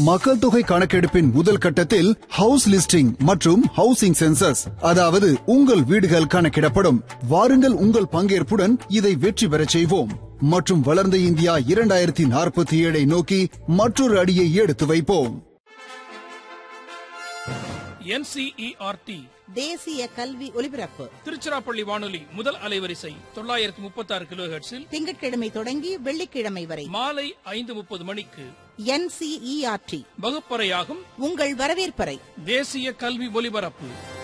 மக்கள் தொகை கணக்கெடுப்பின் முதல் கட்டத்தில் ஹவுஸ் லிஸ்டிங் மற்றும் ஹவுசிங் சென்சஸ், அதாவது உங்கள் வீடுகள் கணக்கிடப்படும். வாருங்கள், உங்கள் பங்கேற்புடன் இதை வெற்றி பெறச் செய்வோம் மற்றும் வளர்ந்த இந்தியா 2047 நோக்கி மற்றொரு அடியை எடுத்து வைப்போம். NCERT தேசிய கல்வி ஒலிபரப்பு திருச்சிராப்பள்ளி வானொலி முதல் அலைவரிசை 936 கிலோஹெர்ட்ஸில் திங்கட்கிழமை தொடங்கி வெள்ளிக்கிழமை வரை மாலை 5:30 மணிக்கு NCERT வகுப்பறையாகும் உங்கள் வரவேற்பறை தேசிய கல்வி ஒலிபரப்பு.